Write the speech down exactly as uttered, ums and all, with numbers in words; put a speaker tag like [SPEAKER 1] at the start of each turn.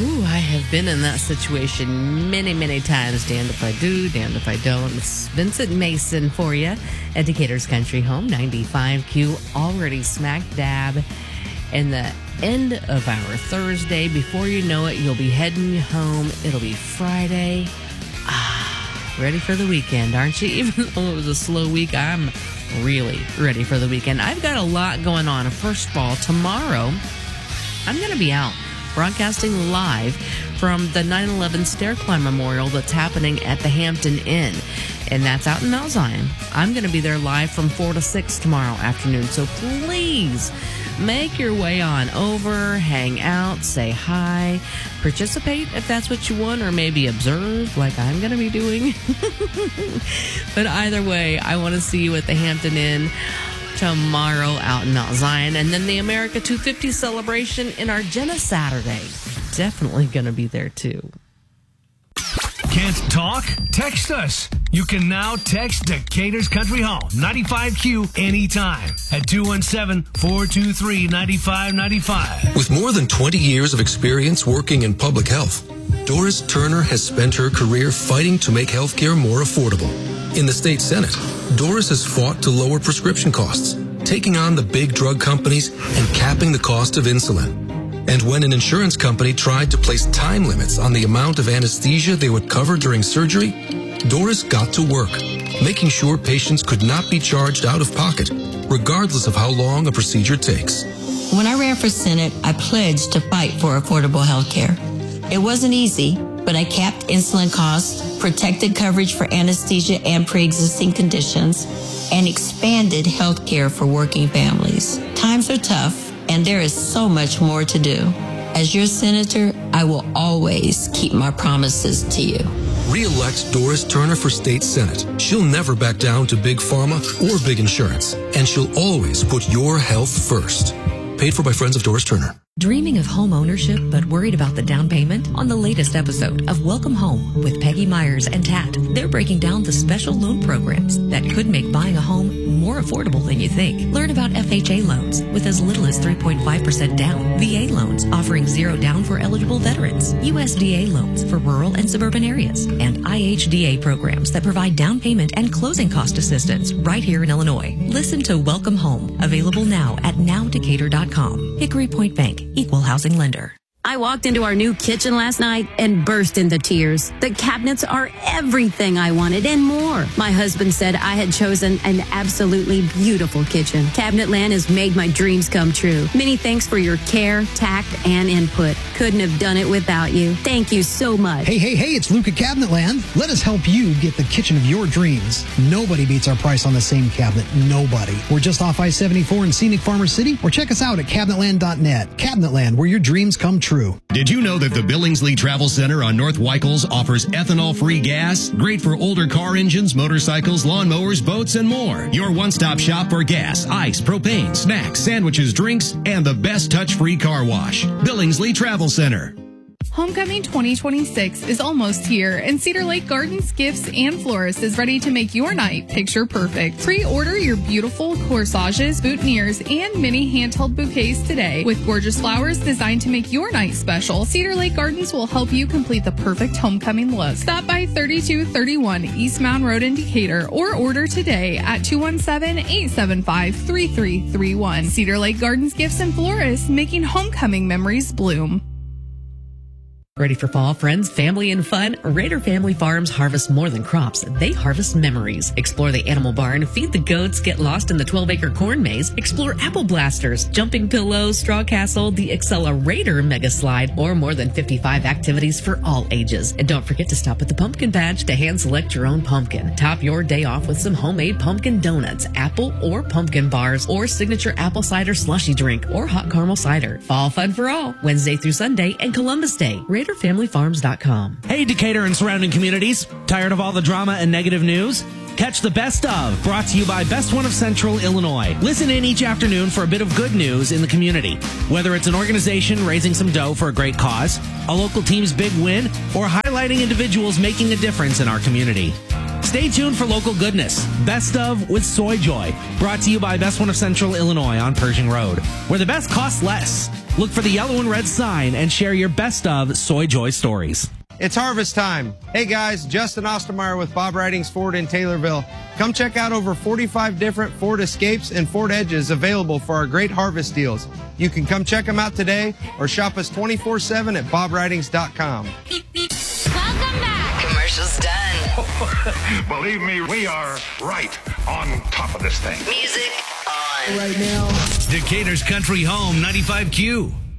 [SPEAKER 1] Ooh, I have been in that situation many, many times. Damned if I do, damned if I don't. It's Vincent Mason for you at Decatur's Country Home, ninety-five Q, already smack dab in the end of our Thursday. Before you know it, you'll be heading home. It'll be Friday. Ah, ready for the weekend, aren't you? Even though it was a slow week, I'm really ready for the weekend. I've got a lot going on. First of all, tomorrow, I'm going to be out broadcasting live from the nine eleven Stair Climb Memorial that's happening at the Hampton Inn. And that's out in Mount Zion. I'm going to be there live from four to six tomorrow afternoon. So please make your way on over, hang out, say hi, participate if that's what you want, or maybe observe like I'm going to be doing. But either way, I want to see you at the Hampton Inn tomorrow out in Mount Zion. And then the America two fifty celebration in Argenta Saturday. Definitely going to be there too.
[SPEAKER 2] Can't talk? Text us. You can now text Decatur's Country Home, ninety-five Q, anytime at two one seven, four two three, nine five nine five.
[SPEAKER 3] With more than twenty years of experience working in public health, Doris Turner has spent her career fighting to make healthcare more affordable. In the state Senate, Doris has fought to lower prescription costs, taking on the big drug companies and capping the cost of insulin. And when an insurance company tried to place time limits on the amount of anesthesia they would cover during surgery, Doris got to work, making sure patients could not be charged out of pocket, regardless of how long a procedure takes.
[SPEAKER 4] When I ran for Senate, I pledged to fight for affordable health care. It wasn't easy, but I capped insulin costs, protected coverage for anesthesia and pre-existing conditions, and expanded health care for working families. Times are tough, and there is so much more to do. As your senator, I will always keep my promises to you.
[SPEAKER 3] Re-elect Doris Turner for state senate. She'll never back down to big pharma or big insurance, and she'll always put your health first. Paid for by Friends of Doris Turner.
[SPEAKER 5] Dreaming of home ownership but worried about the down payment? On the latest episode of Welcome Home with Peggy Myers and Tat, they're breaking down the special loan programs that could make buying a home more affordable than you think. Learn about F H A loans with as little as three point five percent down, V A loans offering zero down for eligible veterans, U S D A loans for rural and suburban areas, and I H D A programs that provide down payment and closing cost assistance right here in Illinois. Listen to Welcome Home, available now at now decatur dot com. Hickory Point Bank, Equal Housing Lender.
[SPEAKER 6] I walked into our new kitchen last night and burst into tears. The cabinets are everything I wanted and more. My husband said I had chosen an absolutely beautiful kitchen. Cabinetland has made my dreams come true. Many thanks for your care, tact, and input. Couldn't have done it without you. Thank you so much.
[SPEAKER 7] Hey, hey, hey, it's Luke at Cabinetland. Let us help you get the kitchen of your dreams. Nobody beats our price on the same cabinet. Nobody. We're just off I seventy-four in scenic Farmer City, or check us out at cabinetland dot net. Cabinetland, where your dreams come true.
[SPEAKER 8] Did you know that the Billingsley Travel Center on North Weichels offers ethanol-free gas? Great for older car engines, motorcycles, lawnmowers, boats, and more. Your one-stop shop for gas, ice, propane, snacks, sandwiches, drinks, and the best touch-free car wash. Billingsley Travel Center.
[SPEAKER 9] Homecoming twenty twenty-six is almost here, and Cedar Lake Gardens, Gifts, and Florist is ready to make your night picture perfect. Pre-order your beautiful corsages, boutonnieres, and mini handheld bouquets today. With gorgeous flowers designed to make your night special, Cedar Lake Gardens will help you complete the perfect homecoming look. Stop by thirty-two thirty-one East Mound Road in Decatur, or order today at two one seven, eight seven five, three three three one. Cedar Lake Gardens, Gifts, and Florist, making homecoming memories bloom.
[SPEAKER 1] Ready for fall, friends, family, and fun? Raider Family Farms harvest more than crops. They harvest memories. Explore the animal barn, feed the goats, get lost in the twelve-acre corn maze, explore apple blasters, jumping pillows, straw castle, the Accelerator mega slide, or more than fifty-five activities for all ages. And don't forget to stop at the pumpkin patch to hand select your own pumpkin. Top your day off with some homemade pumpkin donuts, apple or pumpkin bars, or signature apple cider slushy drink, or hot caramel cider. Fall fun for all, Wednesday through Sunday and Columbus Day. Raider Family Farms dot com.
[SPEAKER 10] Hey, Decatur and surrounding communities. Tired of all the drama and negative news? Catch the Best Of, brought to you by Best One of Central Illinois. Listen in each afternoon for a bit of good news in the community. Whether it's an organization raising some dough for a great cause, a local team's big win, or highlighting individuals making a difference in our community. Stay tuned for local goodness. Best of with Soy Joy. Brought to you by Best One of Central Illinois on Pershing Road, where the best costs less. Look for the yellow and red sign and share your best of Soy Joy stories.
[SPEAKER 11] It's harvest time. Hey guys, Justin Ostermeyer with Bob Ridings Ford in Taylorville. Come check out over forty-five different Ford Escapes and Ford Edges available for our great harvest deals. You can come check them out today or shop us twenty-four seven at bob ridings dot com.
[SPEAKER 12] Welcome back. Commercial's done.
[SPEAKER 13] Believe me, we are right on top of this thing.
[SPEAKER 12] Music on.
[SPEAKER 2] Right now. Decatur's Country Home, ninety-five Q.